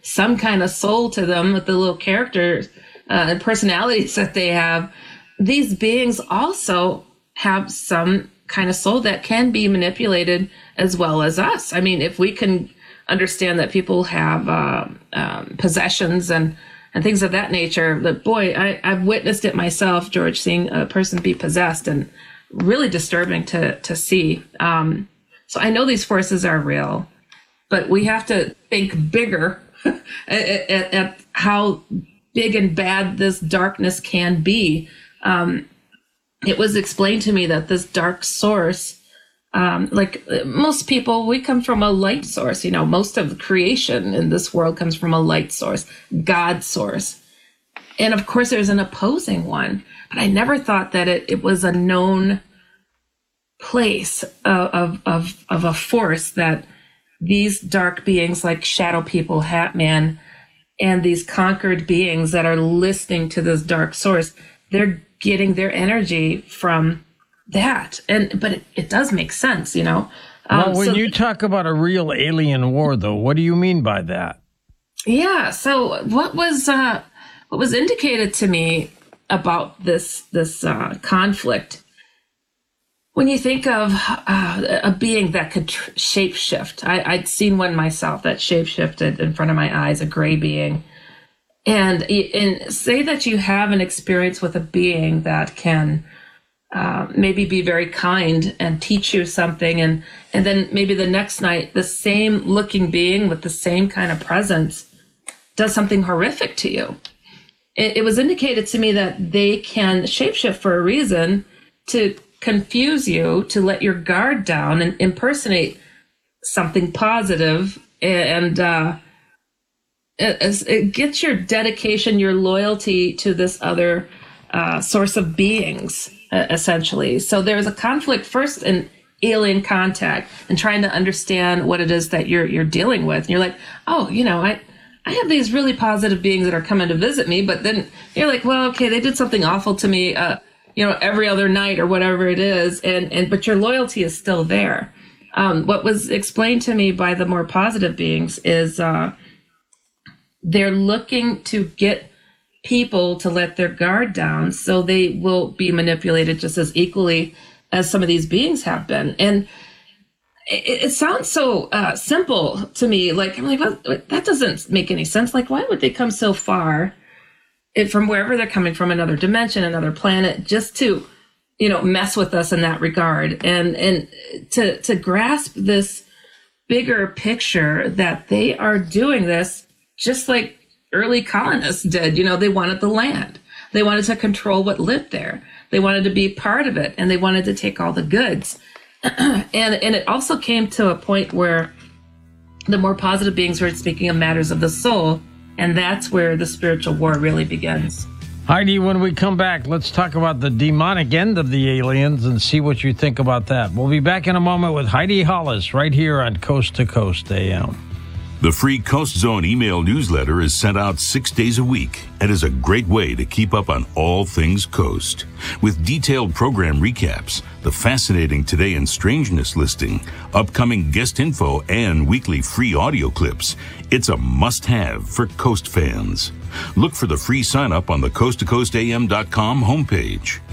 some kind of soul to them with the little characters and personalities that they have. These beings also have some kind of soul that can be manipulated as well as us. I mean, if we can understand that people have possessions and things of that nature, that, boy, I've witnessed it myself, George, seeing a person be possessed, and really disturbing to see. So I know these forces are real, but we have to think bigger at how big and bad this darkness can be. It was explained to me that this dark source, like most people, we come from a light source. You know, most of the creation in this world comes from a light source, God source. And of course, there's an opposing one. But I never thought that it was a known place of a force that these dark beings like Shadow People, Hat Man, and these conquered beings that are listening to this dark source, they're getting their energy from that. But it does make sense, you know. Well, when you talk about a real alien war, though, what do you mean by that? Yeah. So what was indicated to me about this conflict, when you think of a being that could shapeshift, I'd seen one myself that shapeshifted in front of my eyes, a gray being. And say that you have an experience with a being that can maybe be very kind and teach you something, and then maybe the next night, the same looking being with the same kind of presence does something horrific to you. It was indicated to me that they can shapeshift for a reason, to confuse you, to let your guard down and impersonate something positive, and it gets your dedication, your loyalty to this other source of beings, essentially. So there's a conflict first in alien contact and trying to understand what it is that you're dealing with. And you're like, oh, you know, I have these really positive beings that are coming to visit me, but then you're like, well, okay, they did something awful to me, you know, every other night or whatever it is, but your loyalty is still there. What was explained to me by the more positive beings is they're looking to get people to let their guard down so they will be manipulated just as equally as some of these beings have been. And it sounds so simple to me. Like, I'm like, well, that doesn't make any sense. Like, why would they come so far from wherever they're coming from, another dimension, another planet, just to, you know, mess with us in that regard, and to grasp this bigger picture that they are doing this just like early colonists did. You know, they wanted the land. They wanted to control what lived there. They wanted to be part of it, and they wanted to take all the goods. And it also came to a point where the more positive beings were speaking of matters of the soul, and that's where the spiritual war really begins. Heidi, when we come back, let's talk about the demonic end of the aliens and see what you think about that. We'll be back in a moment with Heidi Hollis right here on Coast to Coast AM. The free Coast Zone email newsletter is sent out 6 days a week and is a great way to keep up on all things Coast. With detailed program recaps, the fascinating Today in Strangeness listing, upcoming guest info, and weekly free audio clips, it's a must-have for Coast fans. Look for the free sign-up on the coasttocoastam.com homepage.